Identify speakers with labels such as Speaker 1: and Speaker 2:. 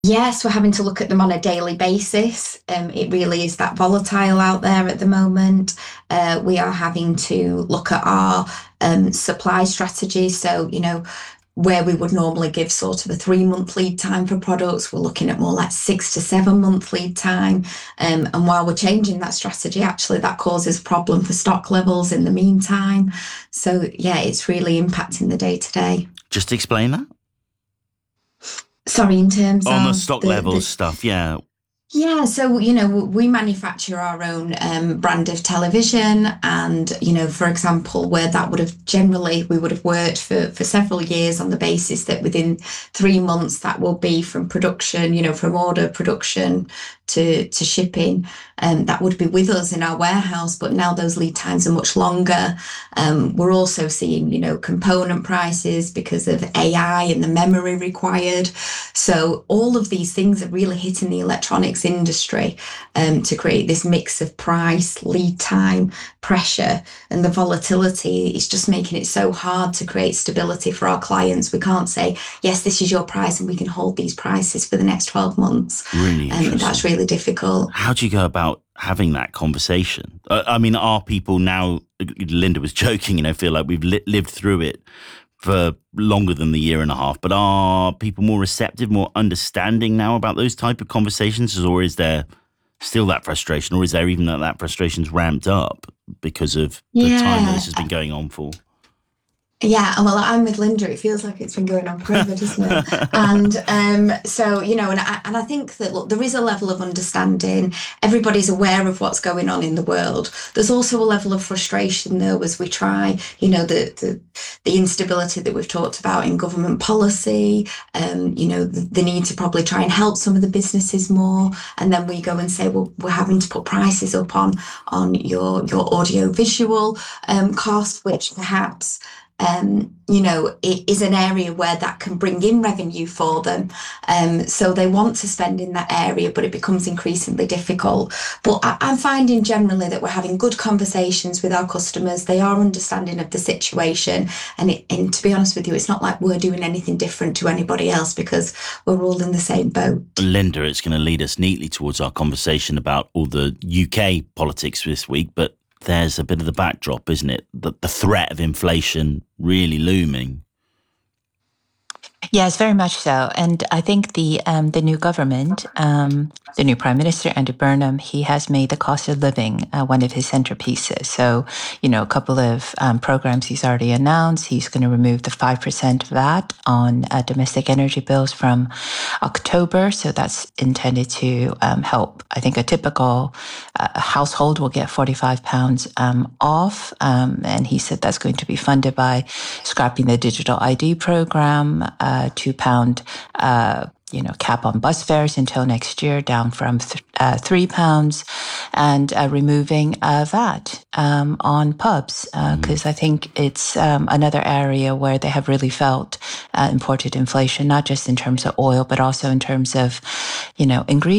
Speaker 1: Yes, we're having to look at them on a daily basis. It really is that volatile out there at the moment. We are having to look at our supply strategies. So, where we would normally give sort of a 3 month lead time for products, we're looking at more like 6 to 7 month lead time. And while we're changing that strategy, actually, that causes a problem for stock levels in the meantime. So, yeah, it's really impacting the day to day.
Speaker 2: Just explain that.
Speaker 1: Sorry, in terms
Speaker 2: On the
Speaker 1: of
Speaker 2: stock levels stuff, yeah.
Speaker 1: yeah, so we manufacture our own brand of television, and for example, where that would have generally we would have worked for several years on the basis that within 3 months that will be from production, from order production to shipping, that would be with us in our warehouse. But now those lead times are much longer. We're also seeing, component prices because of AI and the memory required. So all of these things are really hitting the electronics industry to create this mix of price, lead time, pressure, and the volatility. It's just making it so hard to create stability for our clients. We can't say, yes, this is your price and we can hold these prices for the next 12 months.
Speaker 2: Really
Speaker 1: That's
Speaker 2: interesting.
Speaker 1: really difficult.
Speaker 2: How do you go about having that conversation? I mean, are people now, Linda was joking, feel like we've lived through it for longer than the year and a half, but are people more receptive, more understanding now about those type of conversations, or is there still that frustration, or is there even that frustration's ramped up because of the time that
Speaker 1: Yeah.
Speaker 2: this has been going on for?
Speaker 1: Yeah, well, I'm with Linda. It feels like it's been going on forever, doesn't it? And so, and I think that look, there is a level of understanding. Everybody's aware of what's going on in the world. There's also a level of frustration, though, as we try, the instability that we've talked about in government policy. The need to probably try and help some of the businesses more, and then we go and say, well, we're having to put prices up on your audio visual cost, which perhaps it is an area where that can bring in revenue for them. So they want to spend in that area, but it becomes increasingly difficult. But I'm finding generally that we're having good conversations with our customers. They are understanding of the situation. And to be honest with you, it's not like we're doing anything different to anybody else because we're all in the same boat.
Speaker 2: Linda, it's going to lead us neatly towards our conversation about all the UK politics this week, but there's a bit of the backdrop, isn't it? The threat of inflation really looming.
Speaker 3: Yes, very much so. And I think the new government, the new Prime Minister, Andy Burnham, he has made the cost of living one of his centerpieces. So, a couple of programs he's already announced. He's going to remove the 5% VAT on domestic energy bills from October. So that's intended to help. I think a typical household will get £45 off. And he said that's going to be funded by scrapping the digital ID program, £2 cap on bus fares until next year, down from £3, and removing VAT on pubs, because I think it's another area where they have really felt imported inflation, not just in terms of oil, but also in terms of, ingredients.